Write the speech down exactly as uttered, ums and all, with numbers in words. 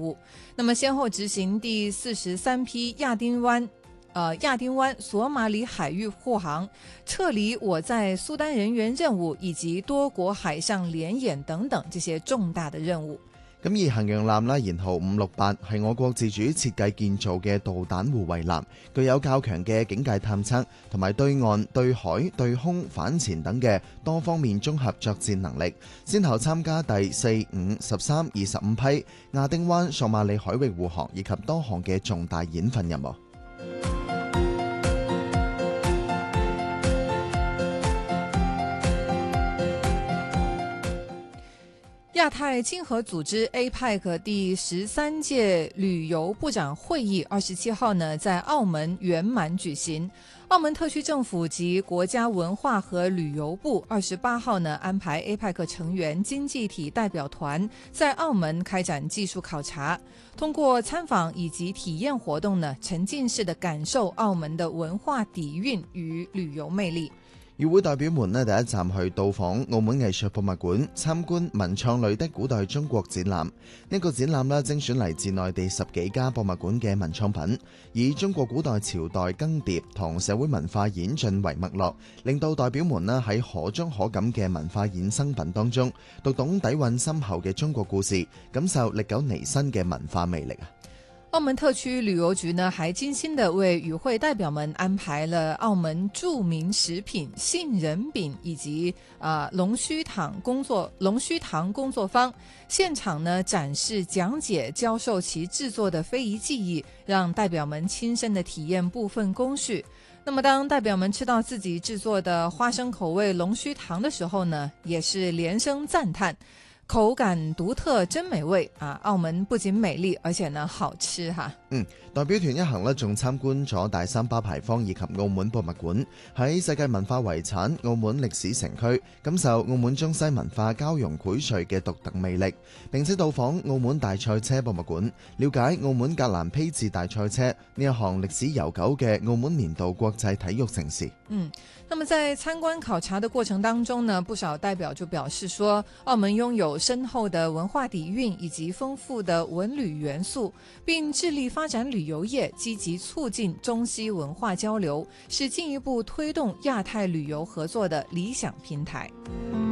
务。那么先后执行第四十三批亚丁湾呃，亚丁湾索马里海域护航、撤离我在苏丹人员任務以及多國海上聯演等等這些重大的任務。 咁而衡陽艦啦，舷號五六八係我國自主設計建造嘅導彈護衛艦，具有較強嘅警戒探測同埋對岸、對海、對空、反潛等嘅多方面綜合作戰能力，先後參加第四、五、十三、二十五批亞丁灣索馬里海域護航以及多項嘅重大演訓任務。 亞太經合組織 A P E C 第十三屆旅遊部長會議二十七號呢在澳門圓滿舉行。澳門特區政府及國家文化和旅遊部二十八號呢安排 A P E C 成員經濟體代表團在澳門開展技術考察，通過參訪以及體驗活動呢，沉浸式的感受澳門的文化底蘊與旅遊魅力。 與會代表們呢第一站去到訪澳門藝術博物館，參觀文創類的古代中國展覽。呢個展覽呢精選嚟自內地十幾家博物館嘅文創品，以中國古代朝代更迭同社會文化演進為脈絡，令到代表們呢喺可忠可感嘅文化衍生品當中，讀懂底蘊深厚嘅中國故事，感受歷久彌新嘅文化魅力啊！ 澳門特區旅遊局呢，還精心地為與會代表們安排了澳門著名食品杏仁餅以及啊龍鬚糖工作龍鬚糖工作坊，現場呢展示講解教授其製作的非遺技藝，讓代表們親身的體驗部分工序。那麼當代表們吃到自己製作的花生口味龍鬚糖的時候呢，也是連聲讚嘆。口感獨特，真美味啊！澳門不僅美麗，而且呢好吃哈。 嗯，代表團一行呢仲參觀咗大三巴牌坊以及澳門博物館，喺世界文化遺產澳門歷史城區感受澳門中西文化交融薈萃嘅獨特魅力，並且到訪澳門大賽車博物館，了解澳門格蘭披治大賽車呢一項歷史悠久嘅澳門年度國際體育盛事。 嗯，那麼在參觀考察的過程當中呢，不少代表就表示說，澳門擁有深厚的文化底蘊以及豐富的文旅元素，並致力發展旅遊業，積極促進中西文化交流，是進一步推動亞太旅遊合作的理想平台。